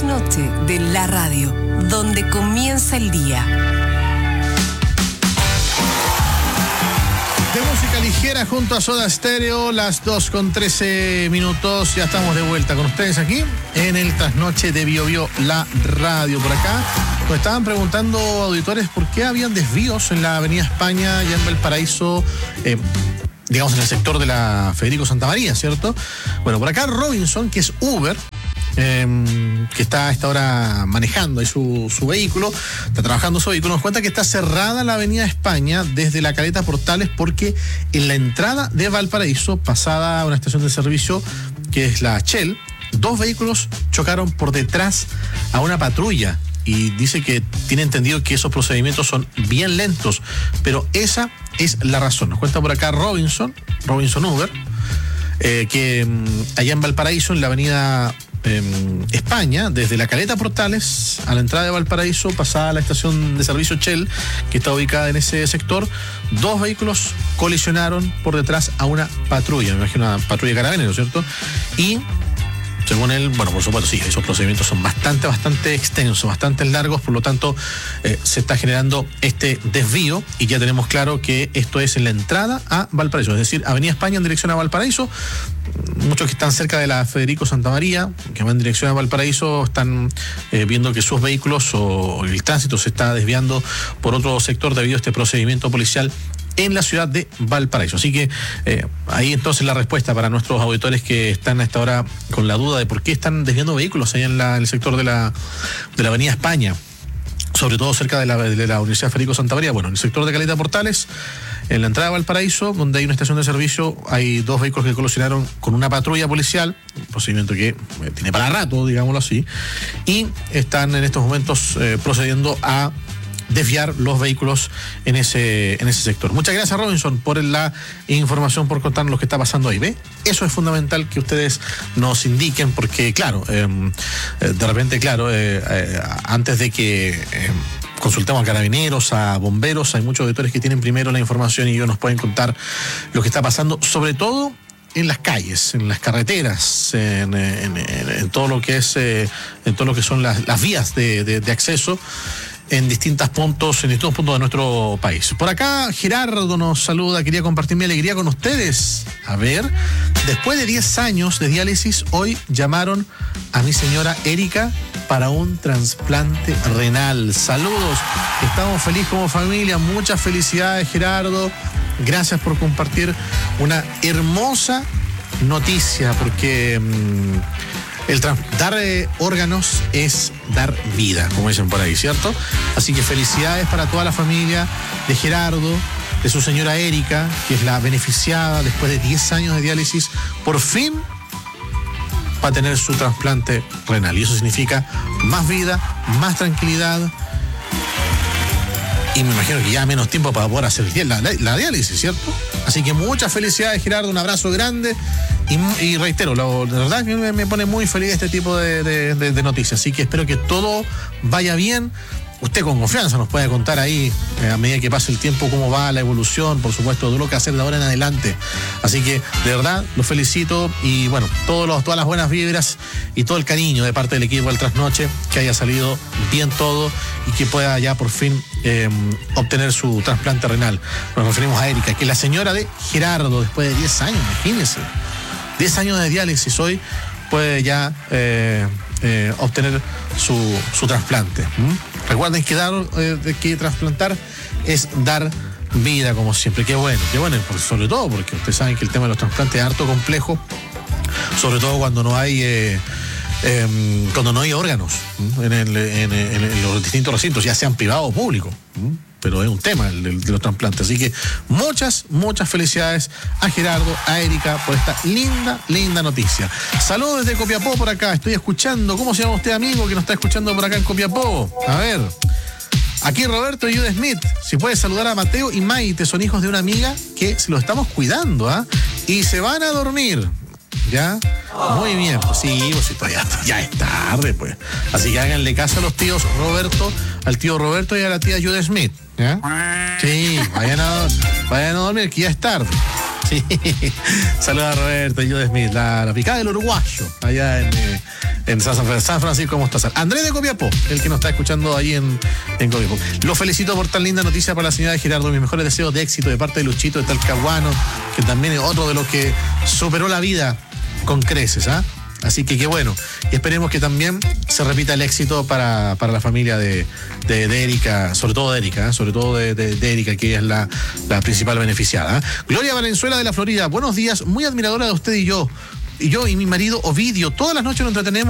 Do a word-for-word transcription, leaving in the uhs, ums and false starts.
trasnoche de la radio, donde comienza el día. De música ligera junto a Soda Stereo, las dos con trece minutos. Ya estamos de vuelta con ustedes aquí en el trasnoche de Bio Bio, la radio. Por acá nos estaban preguntando auditores por qué habían desvíos en la avenida España y en Valparaíso, eh, digamos en el sector de la Federico Santamaría, ¿cierto? Bueno, por acá Robinson, que es Uber, Eh, que está a esta hora manejando ahí su, su vehículo, está trabajando su vehículo, nos cuenta que está cerrada la avenida España desde la Caleta Portales porque en la entrada de Valparaíso, pasada a una estación de servicio que es la Shell, dos vehículos chocaron por detrás a una patrulla y dice que tiene entendido que esos procedimientos son bien lentos, pero esa es la razón. Nos cuenta por acá Robinson, Robinson Uber, eh, que mm, allá en Valparaíso, en la avenida Eh, España, desde la Caleta Portales a la entrada de Valparaíso, pasada a la estación de servicio Shell, que está ubicada en ese sector, dos vehículos colisionaron por detrás a una patrulla, me imagino una patrulla de carabineros, ¿cierto? Y según él, bueno, por supuesto, sí, esos procedimientos son bastante, bastante extensos, bastante largos, por lo tanto, eh, se está generando este desvío y ya tenemos claro que esto es en la entrada a Valparaíso, es decir, Avenida España en dirección a Valparaíso. Muchos que están cerca de la Federico Santamaría, que van en dirección a Valparaíso, están eh, viendo que sus vehículos o el tránsito se está desviando por otro sector debido a este procedimiento policial en la ciudad de Valparaíso. Así que eh, ahí entonces la respuesta para nuestros auditores que están a esta hora con la duda de por qué están desviando vehículos allá en, la, en el sector de la, de la Avenida España, sobre todo cerca de la, de la Universidad Federico Santamaría. Bueno, en el sector de Caleta Portales, en la entrada de Valparaíso, donde hay una estación de servicio, hay dos vehículos que colisionaron con una patrulla policial, un procedimiento que eh, tiene para rato, digámoslo así, y están en estos momentos eh, procediendo a desviar los vehículos en ese, en ese sector. Muchas gracias, Robinson, por la información, por contarnos lo que está pasando ahí. ¿Ve? Eso es fundamental que ustedes nos indiquen, porque, claro, eh, de repente, claro, eh, eh, antes de que eh, consultemos a carabineros, a bomberos, hay muchos auditores que tienen primero la información y ellos nos pueden contar lo que está pasando, sobre todo en las calles, en las carreteras, en, en, en, en todo lo que es, eh, en todo lo que son las, las vías de, de, de acceso en distintos puntos, en distintos puntos de nuestro país. Por acá Gerardo nos saluda, quería compartir mi alegría con ustedes. A ver, después de diez años de diálisis, hoy llamaron a mi señora Erika para un trasplante renal. Saludos, estamos felices como familia, muchas felicidades, Gerardo. Gracias por compartir una hermosa noticia, porque mmm, el dar eh, órganos es dar vida, como dicen por ahí, ¿cierto? Así que felicidades para toda la familia de Gerardo, de su señora Erika, que es la beneficiada después de diez años de diálisis, por fin va a tener su trasplante renal. Y eso significa más vida, más tranquilidad, y me imagino que ya menos tiempo para poder hacer la, la, la diálisis, ¿cierto? Así que muchas felicidades, Gerardo, un abrazo grande. Y, y reitero, lo, de verdad que me, me pone muy feliz este tipo de, de, de, de noticias. Así que espero que todo vaya bien. Usted con confianza nos puede contar ahí, eh, a medida que pase el tiempo, cómo va la evolución, por supuesto, de lo que hacer de ahora en adelante. Así que, de verdad, los felicito y, bueno, todos los, todas las buenas vibras y todo el cariño de parte del equipo del Trasnoche, que haya salido bien todo y que pueda ya por fin eh, obtener su trasplante renal. Nos referimos a Erika, que es la señora de Gerardo, después de diez años, imagínense. diez años de diálisis, hoy puede ya eh, eh, obtener su, su trasplante. ¿Mm? Recuerden que dar, eh, que trasplantar es dar vida, como siempre. Qué bueno, qué bueno, sobre todo porque ustedes saben que el tema de los trasplantes es harto complejo, sobre todo cuando no hay eh, eh, cuando no hay órganos en, el, en, en, en los distintos recintos, ya sean privados o públicos. ¿Mm? Pero es un tema el de, de los trasplantes. Así que muchas, muchas felicidades a Gerardo, a Erika, por esta linda, linda noticia. Saludos desde Copiapó por acá, estoy escuchando. ¿Cómo se llama usted, amigo, que nos está escuchando por acá en Copiapó? A ver. Aquí Roberto y Jude Smith. Si puede saludar a Mateo y Maite, son hijos de una amiga que se lo estamos cuidando, ¿ah? ¿eh? Y se van a dormir. ¿Ya? Muy bien, pues sí, pues sí, ya, ya es tarde, pues. Así que háganle caso a los tíos Roberto, al tío Roberto y a la tía Jude Smith, ¿ya? Sí, vayan a, vayan a dormir, que ya es tarde. Sí. Saludos a Roberto y Jude Smith, la, la picada del uruguayo, allá en, eh, en San, San Francisco Mostazal. Andrés de Copiapó, el que nos está escuchando ahí en, en Copiapó. Lo felicito por tan linda noticia para la señora de Gerardo. Mis mejores deseos de éxito de parte de Luchito de Talcahuano, que también es otro de los que superó la vida con creces, ¿ah? ¿eh? Así que qué bueno. Y esperemos que también se repita el éxito para, para la familia de, de, de Erika, sobre todo de Erika, ¿eh? sobre todo de, de, de Erika, que ella es la, la principal beneficiada. ¿eh? Gloria Valenzuela de la Florida, buenos días, muy admiradora de usted y yo. Y yo y mi marido Ovidio, todas las noches nos entretenemos